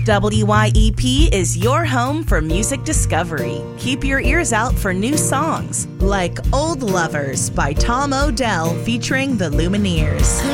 WYEP is your home for music discovery. Keep your ears out for new songs like Old Lovers by Tom Odell featuring the Lumineers.